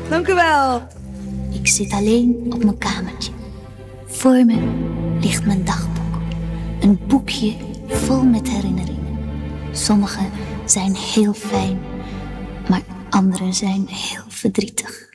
Dank u wel. Ik zit alleen op mijn kamertje. Voor me ligt mijn dagboek. Een boekje vol met herinneringen. Sommige zijn heel fijn, maar andere zijn heel verdrietig.